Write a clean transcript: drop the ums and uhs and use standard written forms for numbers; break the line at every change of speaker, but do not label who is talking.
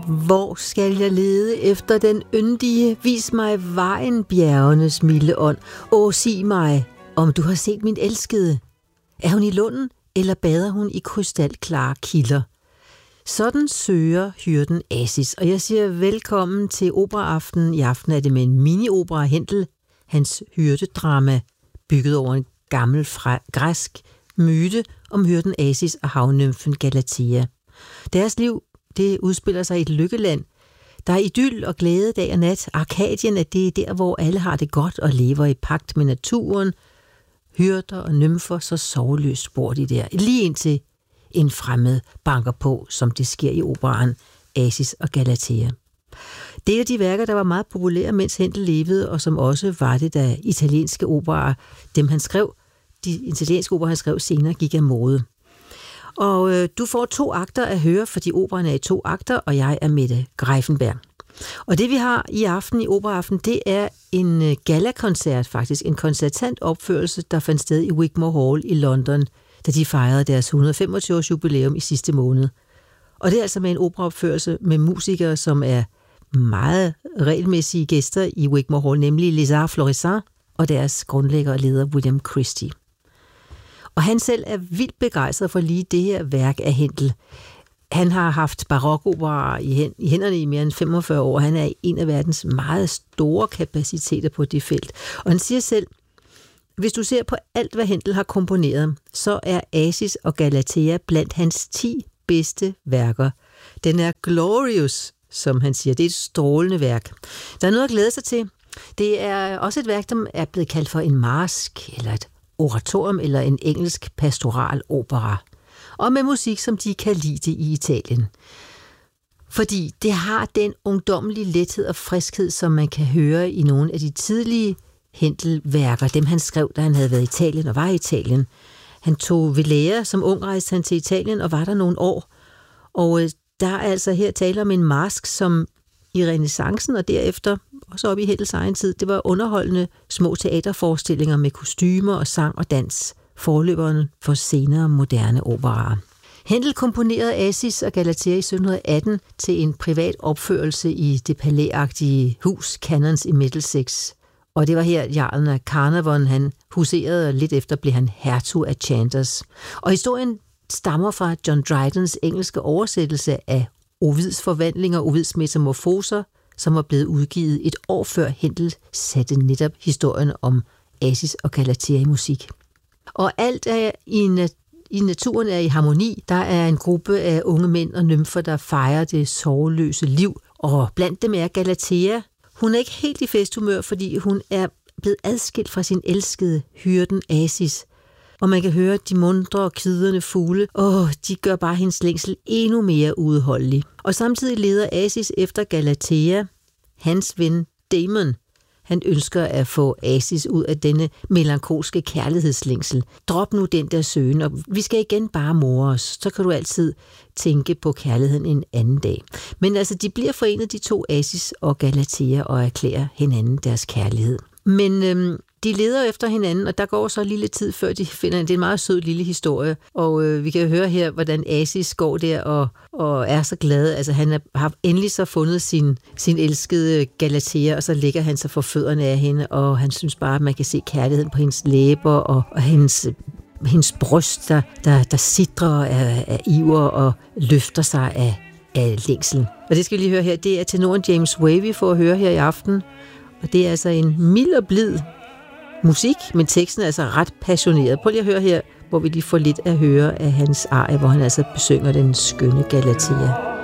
Hvor skal jeg lede efter den yndige? Vis mig vejen, bjergenes milde ånd. Åh, sig mig, om du har set min elskede. Er hun i lunden, eller bader hun i krystalklare kilder? Sådan søger hyrden Acis, og jeg siger velkommen til Operaaften. I aften er det med en mini-opera Händel, hans hyrdedrama, bygget over en gammel græsk myte om hyrden Acis og havnymfen Galatea. Deres liv, det udspiller sig i et lykkeland. Der er idyl og glæde dag og nat. Arkadien er det der, hvor alle har det godt og lever i pagt med naturen. Hyrder og nymfer, så sorgløst bor de der, lige indtil en fremmed banker på, som det sker i operaen Acis og Galatea. Det er af de værker, der var meget populære, mens Händel levede, og som også var det, da italienske operaer, dem han skrev, de italienske operaer, han skrev senere, gik af mode. Og du får 2 akter at høre, fordi operaen er i 2 akter, og jeg er Mette Greiffenberg. Og det vi har i aften i Operaaften, det er en gala-koncert faktisk, en koncertant opførelse, der fandt sted i Wigmore Hall i London, da de fejrede deres 125-års jubilæum i sidste måned. Og det er altså med en operaopførelse med musikere, som er meget regelmæssige gæster i Wigmore Hall, nemlig Les Arts Florissants og deres grundlægger og leder William Christie. Og han selv er vildt begejstret for lige det her værk af Händel. Han har haft barokopera i hænderne i mere end 45 år. Han er en af verdens meget store kapaciteter på det felt. Og han siger selv, hvis du ser på alt, hvad Händel har komponeret, så er Acis og Galatea blandt hans 10 bedste værker. Den er glorious, som han siger. Det er et strålende værk. Der er noget at glæde sig til. Det er også et værk, der er blevet kaldt for en marsk, eller et oratorium, eller en engelsk pastoral opera. Og med musik, som de kan lide det i Italien. Fordi det har den ungdommelige lethed og friskhed, som man kan høre i nogle af de tidlige Händel-værker, dem han skrev, da han havde været i Italien og var i Italien. Han tog ved lære, som ung rejste han til Italien og var der nogle år. Og der er altså her tale om en marsk, som i renæssancen og derefter, også op i Händels egen tid, det var underholdende små teaterforestillinger med kostymer og sang og dans, forløberen for senere moderne operaer. Händel komponerede Acis og Galatea i 1718 til en privat opførelse i det palæagtige hus Canons i Middlesex. Og det var her, jarlen af Carnarvon, han huserede, og lidt efter blev han hertug af Chandos. Og historien stammer fra John Drydens engelske oversættelse af Ovids forvandlinger, Ovids metamorfoser, som var blevet udgivet et år før Händel satte netop historien om Acis og Galatea i musik. Og alt er i naturen er i harmoni. Der er en gruppe af unge mænd og nymfer, der fejrer det sorgløse liv. Og blandt dem er Galatea. Hun er ikke helt i festhumør, fordi hun er blevet adskilt fra sin elskede hyrden Acis. Og man kan høre de muntre og kvidrende fugle. De gør bare hendes længsel endnu mere udholdelig. Og samtidig leder Acis efter Galatea, hans ven Damon. Han ønsker at få Acis ud af denne melankolske kærlighedslængsel. Drop nu den der søgen, og vi skal igen bare more os. Så kan du altid tænke på kærligheden en anden dag. Men altså, de bliver forenet, de 2, Acis og Galatea, og erklærer hinanden deres kærlighed. Men de leder efter hinanden, og der går så lige lidt tid, før de finder det er en meget sød lille historie. Og vi kan høre her, hvordan Acis går der og er så glad. Altså, han har endelig så fundet sin elskede Galatea, og så lægger han sig for fødderne af hende, og han synes bare, at man kan se kærligheden på hendes læber, og hendes bryst, der sidrer af iver og løfter sig af længsel. Og det skal vi lige høre her. Det er tenoren James Way, vi får at høre her i aften. Og det er altså en mild og blid musik, men teksten er altså ret passioneret. Prøv lige at høre her, hvor vi lige får lidt at høre af hans arie, hvor han altså besynger den skønne Galatea.